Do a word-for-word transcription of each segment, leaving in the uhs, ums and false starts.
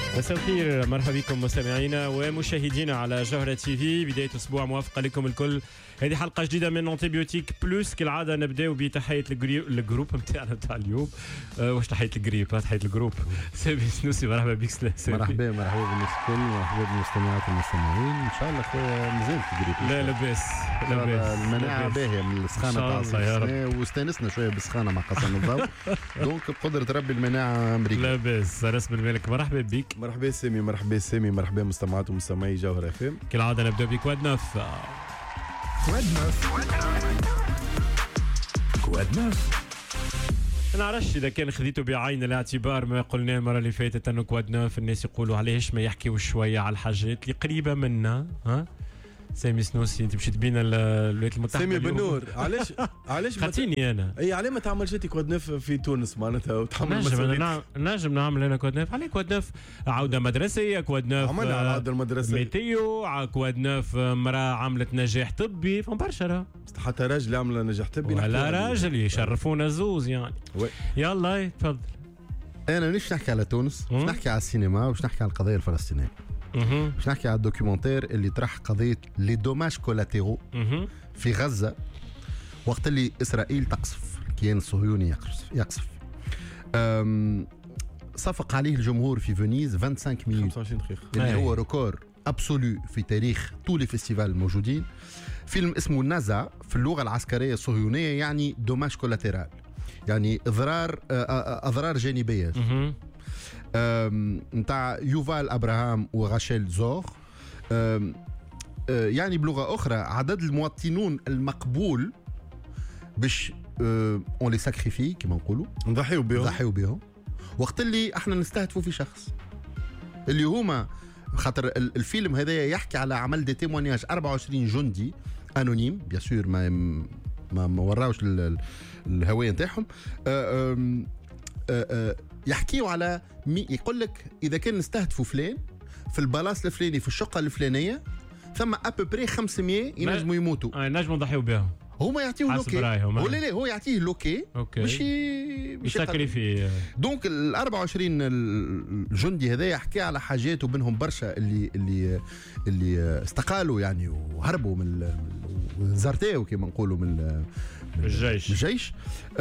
مساء الخير، مرحبا بكم مستمعينا ومشاهدينا على جوهرة تي في. بداية أسبوع موافقة لكم الكل. هذه حلقة جديدة من أنتيبيوتيك بلوس. كالعادة نبداو بتحية الجروب نتاعنا نتاع اليوم. أه واش تحية الجريب؟ تحية الجروب. سامي سنوسي مرحبا بك. مرحبا مرحبا بالناس الكل، مرحبا بالمستمعات والمستمعين. إن شاء الله خويا مازال في الجريب. لا لاباس لاباس. المناعة باهية من السخانة تاع الصيف، واستانسنا شوية بالسخانة مع قسم الضوء. دونك بقدرة ربي المناعة أمريكا. لاباس. راس بالملك مرحبا بك. مرحبا سامي. مرحبا سامي. مرحبا مستمعات ومستمعي جوهرة اف ام. كالعادة نبدأ بكواد نوف. كواد نوف كواد نوف نعرفش إذا كان خذيته بعين الاعتبار ما قلناه المرة اللي فاتت أنه كواد نوف الناس يقولوا عليهش ما يحكيوا شوية على الحاجات اللي قريبة منا. ها سامي سنوسي انت مشيت بينا الولايات المتحده. سامي بنور علاش علاش خاطيني انا اي علاه ما تعملش انت كواد نوف في تونس معناتها وتحمل نجم نعم نجم نعمل انا كواد نوف. عليه كواد نوف عوده مدرسيه، كواد نوف عملنا على العوده المدرسيه ميتيو، كواد نوف مراه عملت نجاح طبي فمبرشا راه حتى راجل عمل نجاح طبي ولا راجل يشرفونا زوز يعني. وي. يلا تفضل. انا مش نحكي على تونس، مش نحكي على السينما، ومش نحكي على القضيه الفلسطينيه. مش نحكي على الدوكيومنتير اللي طرح قضيه لي دوماج كولاتيرو في غزه وقت اللي اسرائيل تقصف الكيان الصهيوني يقصف يقصف صفق عليه الجمهور في فينيز خمسة وعشرين مليون، خمسة وعشرين دقيقه اللي هو ريكور ابسولو في تاريخ طول الفيستيفال الموجودين. فيلم اسمه نازا في اللغه العسكريه الصهيونيه يعني دوماج كولاتيرال، يعني اضرار اضرار جانبيه نتاع يوفال ابراهام وغاشيل زور. يعني بلغه اخرى عدد المواطنون المقبول باش اون لي ساكريفي كما نقولوا نضحيو بهم نضحيو بهم وقت اللي احنا نستهدفوا في شخص اللي هما خاطر الفيلم هذا يحكي على عمل دي تيمونياج أربعة وعشرين جندي انونيم بيان سور ما ما, ما وراوش الهويه نتاعهم. يحكيوا على مي يقول لك اذا كان نستهدفوا فلان في البلاصه الفلاني في الشقه الفلانيه ثم ابوبري خمسمية ينجموا يموتوا. اه نجموا نضحيوا بهم. هما يعطيوه لوكي هو لا لا هو يعطيه لوكي باش يساكريفي. دونك ال أربعة وعشرين الجندي هذا يحكي على حاجات وبينهم برشا اللي اللي اللي استقالوا يعني وهربوا من زرتاو كما نقولوا من الجيش الجيش.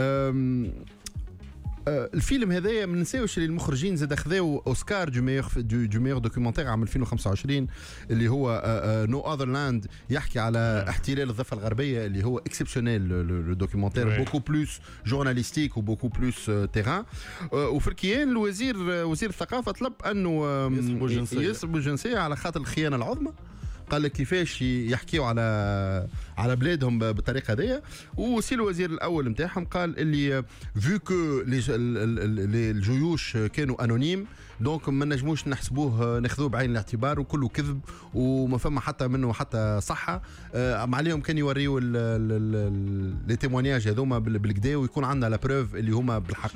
الفيلم هذايا ما ننساوش اللي المخرجين زاد خذاو اوسكار دو ميور دو ميور دوكيومنتير عام ألفين وخمسة وعشرين اللي هو نو اذر لاند، يحكي على احتلال الضفه الغربيه اللي هو اكسبسيونيل لو دوكيومنتير بوكو بلوس جورناليستيك وبوكو بلوس تيران. وفي الكيان الوزير وزير الثقافه طلب انه يسلبوا الجنسيه على خاطر الخيانه العظمى. قال لك كيفاش يحكيوا على على بلادهم بالطريقه هذه. وسي الوزير الاول نتاعهم قال اللي فيو كو لي الجيوش كانوا انونيم دونك ما نجموش نحسبوه ناخذوه بعين الاعتبار وكله كذب وما فما حتى منه حتى صحه. ما عليهم كان يوريوا لي تيمونياج هذوما بالكدا ويكون عندنا لا بروف اللي هما بالحق.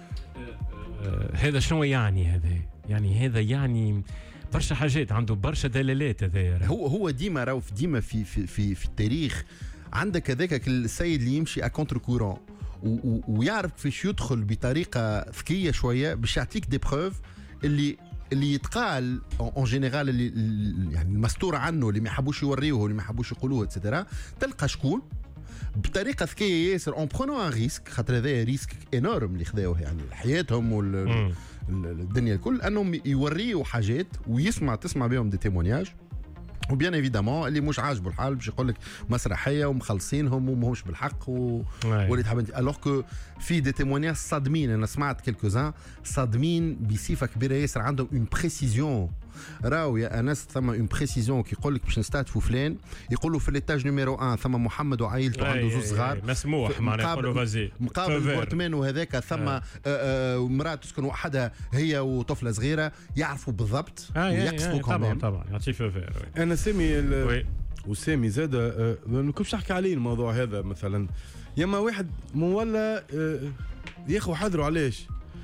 هذا شنو يعني؟ هذا يعني هذا يعني برشا حاجات عنده برشا دلالات. هذا هو هو ديما راهو ديما في في في, في التاريخ عندك هذاك السيد اللي يمشي ا كونتر كورون ويعرف كيفاش يدخل بطريقه ذكيه شويه باش يعطيك دي بروف اللي اللي يتقال اون جينيرال اللي يعني المستور عنه اللي ما يحبوش يوريوه اللي ما يحبوش يقولوه اتسيتيرا. تلقى شكون بطريقه ذكيه ياسر اون برونون ان ريسك خاطر هذا ريسك انورم اللي خذاوه يعني حياتهم وال الدنيا الكل انهم يوريوا حاجات ويسمع تسمع بهم دي تيمونياج. وبيان ايفيدامون اللي مش عاجبه الحال باش يقول لك مسرحيه ومخلصينهم وماهمش بالحق و... واللي تحب انت الوغ كو في دي تيمونياج صادمين. انا سمعت كيلكوزان صادمين بصفه كبيره ياسر عندهم اون بريسيزيون. راو يا انس ثم اون بريسيزيون كي يقول لك باش نستهدفوا فلان يقولوا في ليتاج نيميرو واحد ثم محمد وعائلته عنده زوج صغار مسموح معناها يقولوا فازي مقابل البورتمان وهذاك ثم آه. امراه تسكن وحدها هي وطفله صغيره يعرفوا بالضبط آه ويقصفوا طبعا طبعا يعطي فير. انا سامي وسامي زاد ما كنتش نحكي عليه الموضوع هذا مثلا يما واحد ولا ياخذوا حذروا علاش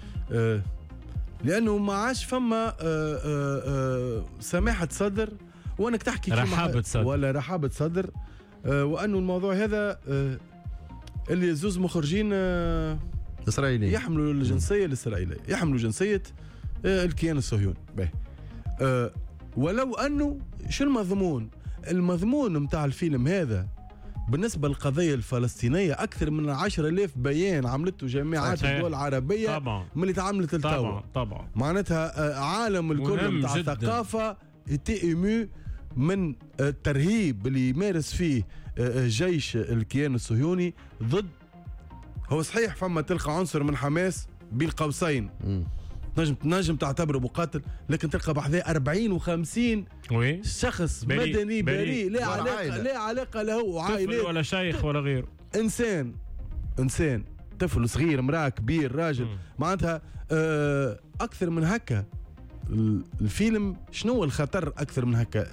لانه ما عادش فما آآ آآ سماحه صدر وانك تحكي رحابه صدر ولا رحابه صدر. وانه الموضوع هذا اللي زوز مخرجين اسرائيليين يحملوا الجنسيه الاسرائيليه يحملوا جنسيه آه الكيان الصهيوني. باهي آه ولو انه شو المضمون؟ المضمون نتاع الفيلم هذا بالنسبه للقضيه الفلسطينيه اكثر من عشرة آلاف بيان عملته جامعات الدول العربيه طبعا من اللي تعاملت التوا. طبعا طبعا معناتها عالم الكل نتاع الثقافه تي ايمو من الترهيب اللي يمارس فيه جيش الكيان الصهيوني ضد. هو صحيح فما تلقى عنصر من حماس بين قوسين تنجم تنجم تعتبره مقاتل، لكن تلقى بحذاه أربعين وخمسين وي شخص بريء مدني بريء, بريء. لا علاقه عائلة. لا علاقه له وعائله ولا شيخ ولا غيره. انسان انسان طفل صغير امراه كبير راجل. م. معناتها آه اكثر من هكا الفيلم شنو الخطر اكثر من هكا؟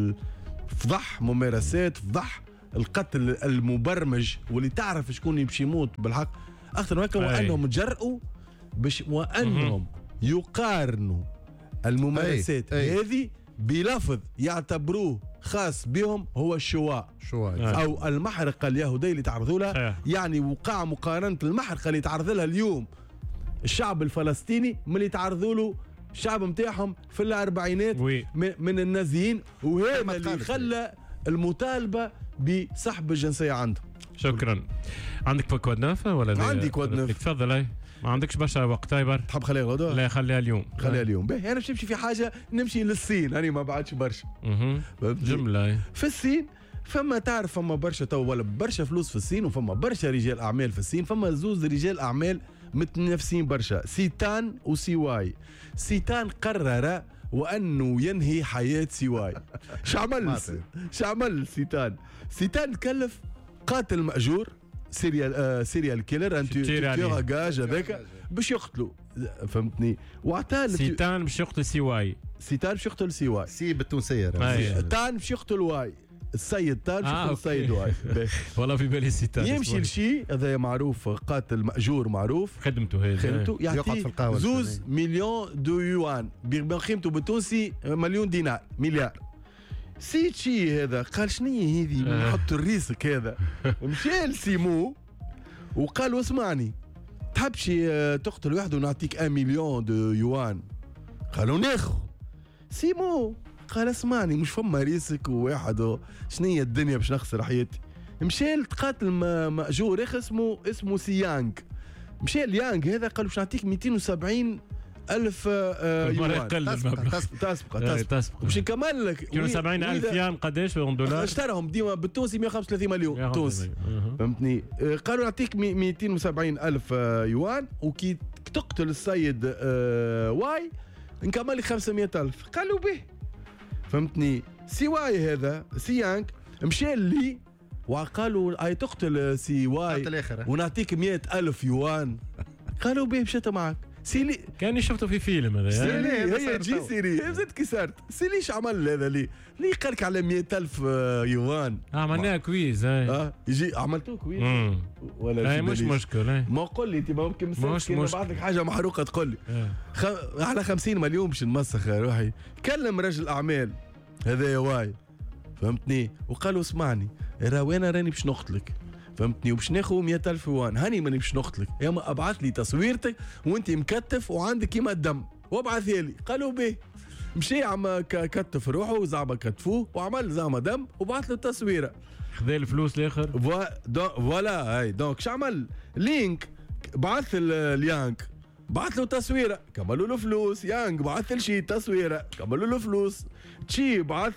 فضح ممارسات، فضح القتل المبرمج واللي تعرف شكون يمشي يموت بالحق اكثر من هكا. وانهم تجرؤوا باش وانهم يقارنوا الممارسات هذه بلفظ يعتبروه خاص بهم هو الشواء شواء او المحرقه اليهوديه اللي تعرضوا لها. يعني وقع مقارنه المحرقه اللي تعرض لها اليوم الشعب الفلسطيني من اللي تعرضوا له الشعب نتاعهم في الاربعينات من النازيين، وهذا اللي خلى المطالبه بسحب الجنسيه عندهم. شكرا. عندك كواد نافه ولا؟ عندي كواد نافه. تفضل. اي ما عندكش برشا وقت تايبر؟ تحب خليها غدا؟ لا خليها اليوم. خليها اليوم. باهي انا باش نمشي في حاجه نمشي للصين، انا ما بعدش برشا. اها جمله. في الصين فما تعرف فما برشا تو ولا برشا فلوس في الصين، وفما برشا رجال اعمال في الصين. فما زوز رجال اعمال متنافسين برشا، سيتان وسي واي. سيتان قرر وانه ينهي حياه سي واي. شعمل شعمل سيتان سيتان كلف قاتل مأجور سيريال آه سيريال كيلر انت تيراجاج هذاك باش يقتلوا، فهمتني؟ وعطاه سيتان باش يقتل سي واي. سيتان باش يقتل سي واي. سي بالتونسيه تان باش يقتل واي. السيد تان باش يقتل السيد واي. والله في بالي سيتان. يمشي لشي هذا معروف قاتل مأجور معروف خدمته هذه خدمته يعطي زوز مليون دو يوان بقيمته بالتونسي مليون دينار مليار. سيت شي هذا قال شنية هذه نحط الريسك هذا. مشى لسيمو وقال اسمعني تحبش تقتل واحد ونعطيك ان مليون دو يوان؟ قالوا ناخذ. سيمو قال اسمعني مش فما ريسك وواحد شنية الدنيا باش نخسر حياتي. مشى لتقاتل مأجور اخ اسمه اسمه سيانغ. مشى ليانغ هذا قالوا باش نعطيك مئتين وسبعين ألف يوان. تسبق تسبق تسبق باش نكمل لك. مئتين وسبعين ألف يوان قداش دولار؟ اشتراهم ديما بالتونسي مئة وخمسة وثلاثين مليون تونسي. فهمتني؟ قالوا نعطيك مئتين وسبعين ألف يوان وكي تقتل السيد واي نكمل لك خمسمئة ألف. قالوا به. فهمتني؟ سي واي هذا سيانغ مشى لي وقالوا اي تقتل سي واي ونعطيك مئة ألف يوان. قالوا به مشيت معك. سيلي كاني شفته في فيلم هذا. سيلي هي جي سيري هي زدت كسرت. سيلي ايش عمل هذا لي؟ لي قالك على مئة ألف يوان. عملناها كويز. هاي اه يجي عملتوه كويز مم. ولا هاي مش مشكل. ما قول لي انت ممكن مسكين نبعث لك حاجه محروقه تقول لي خ... على خمسين مليون باش نمسخ روحي. كلم رجل اعمال هذا يا واي فهمتني وقالوا اسمعني راه انا راني باش نقتلك فهمتني وباش ناخذ مئة ألف يوان. هاني ماني باش نقتلك يا اما ابعث لي تصويرتك وانت مكتف وعندك كيما الدم وابعثها لي. قالوا به. مشي عم كتف روحه وزعما كتفوه وعمل زعما دم وبعث له التصويره. خذا الفلوس الاخر فوالا. هاي دونك شعمل لينك بعث اليانغ بعث له تصويره كملوا له فلوس. يانغ بعث لشي تصويره كملوا له فلوس. تشي بعث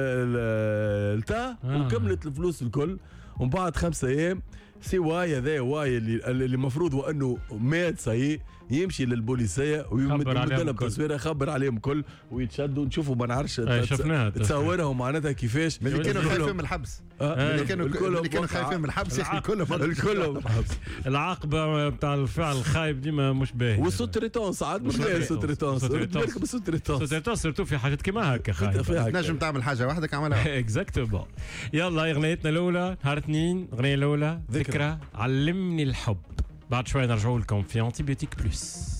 التا وكملت الفلوس الكل. ومن بعد خمسة ايام سي واي هذا واي اللي اللي المفروض وانه مات صحيح يمشي للبوليسيه ويمد لهم تصويره يخبر عليهم الكل ويتشدوا نشوفوا ما نعرفش تصورهم معناتها كيفاش. اللي كانوا خايفين من الحبس. اللي كانوا اللي كانوا خايفين من الحبس الكل الكل الحبس. العاقبه بتاع الفعل الخايب ديما مش باهي. والسوتريتون ساعات مش باهي. السوتريتون بالسوتريتون السوتريتون سيرتو في حاجات كيما هكا خايب نجم تعمل حاجه وحدك عملها. اكزاكتومون. يلا اغنيتنا الاولى نهار اثنين. الاغنيه الاولى ذكرى علمني الحب. بعد شوي نرجعوا لكم في انتيبيوتيك بلس.